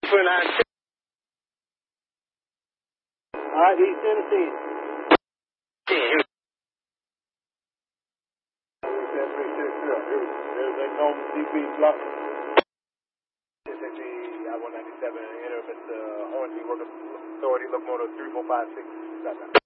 Alright, East Tennessee. Everything home, DP block. SSG I-197, enter Mr. Hornsby, Workers Authority, locomotive 3456.